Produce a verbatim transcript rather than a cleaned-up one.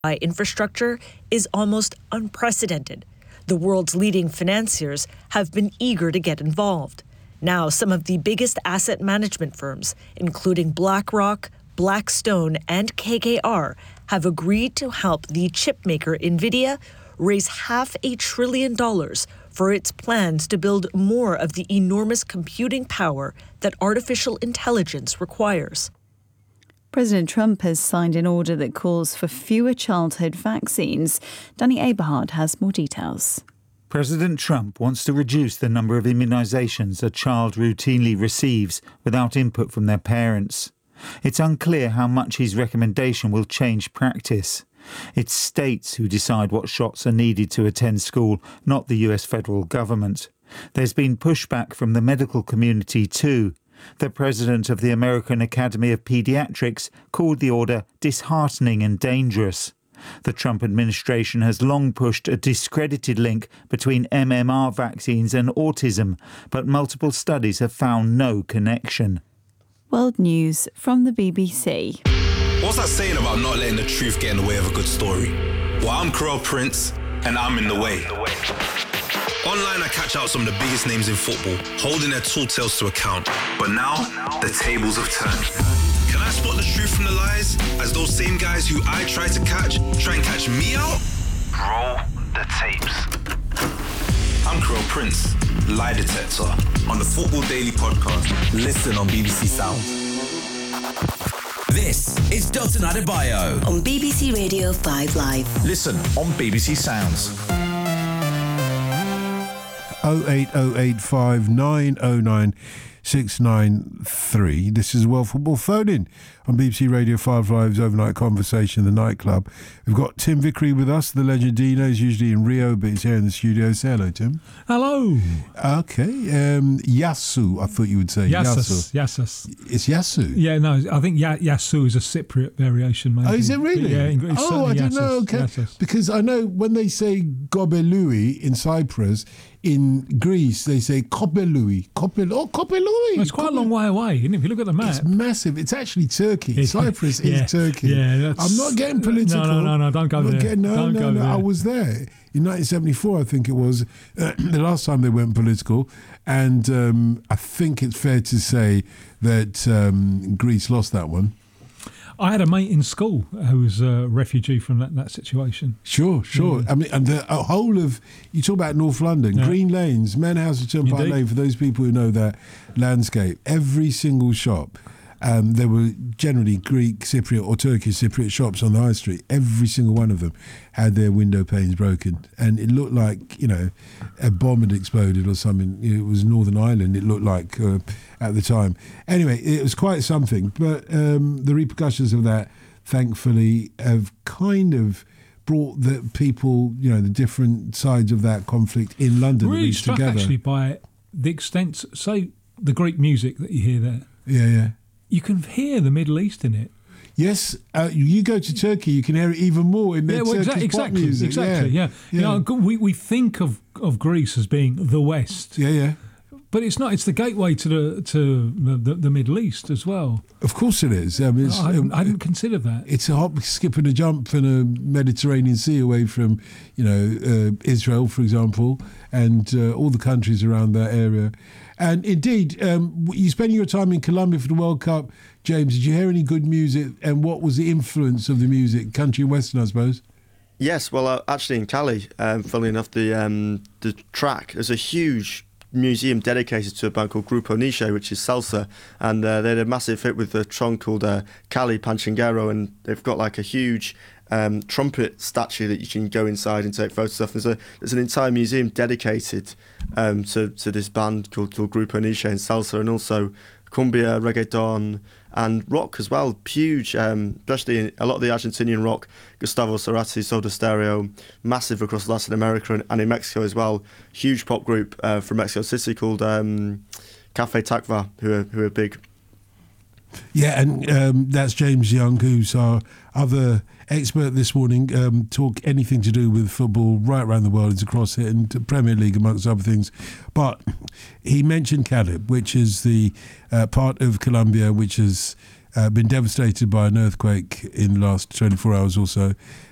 infrastructure is almost unprecedented. The world's leading financiers have been eager to get involved. Now, some of the biggest asset management firms, including BlackRock, Blackstone, and K K R, have agreed to help the chipmaker NVIDIA raise half a trillion dollars for its plans to build more of the enormous computing power that artificial intelligence requires. President Trump has signed an order that calls for fewer childhood vaccines. Danny Aberhard has more details. President Trump wants to reduce the number of immunisations a child routinely receives without input from their parents. It's unclear how much his recommendation will change practice. It's states who decide what shots are needed to attend school, not the U S federal government. There's been pushback from the medical community too. The president of the American Academy of Pediatrics called the order disheartening and dangerous. The Trump administration has long pushed a discredited link between M M R vaccines and autism, but multiple studies have found no connection. World News from the B B C. What's that saying about not letting the truth get in the way of a good story? Well, I'm Karel Prince, and I'm in the way. Online, I catch out some of the biggest names in football, holding their tall tales to account. But now, the tables have turned. Can I spot the truth from the lies, as those same guys who I try to catch, try and catch me out? Roll the tapes. I'm Karel Prince, lie detector, on the Football Daily podcast. Listen on B B C Sound. This is Dotun Adebayo on B B C Radio five Live. Listen on B B C Sounds. oh eight oh eight five nine oh nine six nine three. This is World Football Phone-In on B B C Radio five Live's Overnight Conversation, the nightclub. We've got Tim Vickery with us, the legend Dino. He's usually in Rio, but he's here in the studio. Say hello, Tim. Hello. Okay. Um, Yasu, I thought you would say. Yasus. Yasus. It's Yasu? Yeah, no, I think ya- Yasu is a Cypriot variation, maybe. Oh, is it really? Yeah, in Greece. Oh, I didn't Yasus. know. Okay. Yasus. Because I know when they say Gobelui in Cyprus, in Greece, they say Kopelui. Kopel- oh, Kopelui. Well, it's quite Kopel- a long way away, isn't it? If you look at the map. It's massive. It's actually Turkey. It's- Cyprus yeah, is Turkey. yeah, that's- I'm not getting political. No, no, no, no, don't go I'm not there. Getting, no, Don't no, go no. there. I was there in nineteen seventy-four, I think it was, uh, the last time they went political. And um, I think it's fair to say that um, Greece lost that one. I had a mate in school who was a refugee from that, that situation. Sure, sure. Yeah. I mean, and the a whole of, you talk about North London, Yeah. Green Lanes, Manhouse and Turnpike Indeed. Lane, for those people who know that landscape, every single shop, um, there were generally Greek Cypriot or Turkish Cypriot shops on the high street. Every single one of them had their window panes broken. And it looked like, you know, a bomb had exploded or something. It was Northern Ireland, it looked like uh, at the time. Anyway, it was quite something. But um, the repercussions of that, thankfully, have kind of brought the people, you know, the different sides of that conflict in London at Really least struck together. actually by the extent, say, the Greek music that you hear there. Yeah, yeah. You can hear the Middle East in it. Yes, uh, you go to Turkey, you can hear it even more in their Yeah, well, Turkish exa- pop exactly, music. exactly. Yeah, yeah. You know, we we think of, of Greece as being the West. Yeah, yeah. But it's not. It's the gateway to the to the, the, the Middle East as well. Of course it is. I mean, it's, I, hadn't, um, I didn't consider that. It's a hop, skip and a jump and a Mediterranean Sea away from, you know, uh, Israel, for example, and uh, all the countries around that area. And indeed, um, you spending your time in Colombia for the World Cup, James, did you hear any good music? And what was the influence of the music? Country and Western, I suppose. Yes, well, uh, actually in Cali, um, funnily enough, the um, the track, there's a huge museum dedicated to a band called Grupo Niche, which is salsa, and uh, they had a massive hit with a song called uh, Cali Panchinguero, and they've got like a huge um, trumpet statue that you can go inside and take photos of. There's a there's an entire museum dedicated um, to to this band called, called Grupo Niche and salsa, and also cumbia, reggaeton, and rock as well. Huge, um, especially in a lot of the Argentinian rock, Gustavo Cerati, Soda Stereo, massive across Latin America and, and in Mexico as well. Huge pop group uh, from Mexico City called um, Cafe Tacva, who are, who are big. Yeah, and um, that's James Young, who's our other expert this morning. Um, talk anything to do with football right around the world. He's across it and Premier League, amongst other things. But he mentioned Cali, which is the uh, part of Colombia which has uh, been devastated by an earthquake in the last twenty-four hours or so.